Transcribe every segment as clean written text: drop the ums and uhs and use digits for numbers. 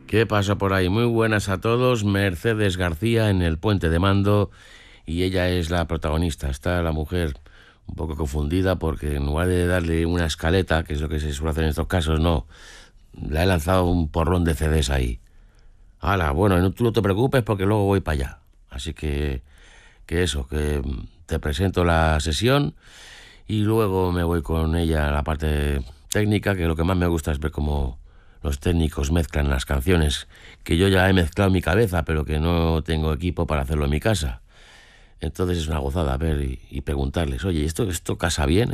¿Qué pasa por ahí? Muy buenas a todos. Mercedes García en el puente de mando y ella es la protagonista. Está la mujer un poco confundida porque en lugar de darle una escaleta, que es lo que se suele hacer en estos casos, no. Le he lanzado un porrón de CDs ahí. Hala, bueno, tú no te preocupes porque luego voy para allá. Así que te presento la sesión y luego me voy con ella a la parte técnica, que lo que más me gusta es ver cómo los técnicos mezclan las canciones que yo ya he mezclado en mi cabeza, pero que no tengo equipo para hacerlo en mi casa. Entonces es una gozada ver y preguntarles, oye, ¿esto casa bien?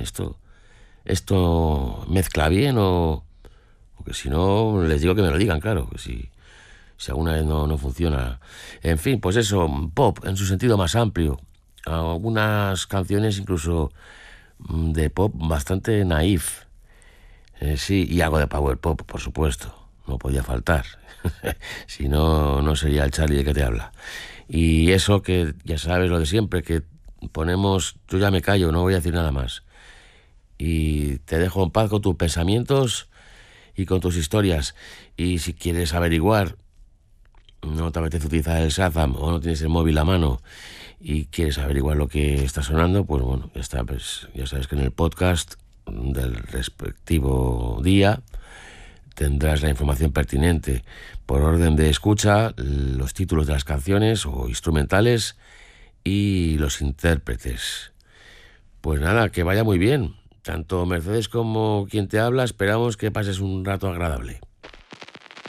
¿Esto mezcla bien? Porque si no, les digo que me lo digan, claro, que si alguna vez no funciona. En fin, pues eso, pop en su sentido más amplio. Algunas canciones incluso de pop bastante naif. Sí, y algo de power pop, por supuesto. No podía faltar. Si no, no sería el Charlie de que te habla. Y eso que ya sabes lo de siempre, que ponemos, yo ya me callo, no voy a decir nada más. Y te dejo en paz con tus pensamientos y con tus historias. Y si quieres averiguar, no te apetece utilizar el Shazam o no tienes el móvil a mano y quieres averiguar lo que está sonando, pues bueno, ya está, pues ya sabes que en el podcast del respectivo día tendrás la información pertinente por orden de escucha, los títulos de las canciones o instrumentales y los intérpretes. Pues nada, que vaya muy bien. Tanto Mercedes como quien te habla, esperamos que pases un rato agradable.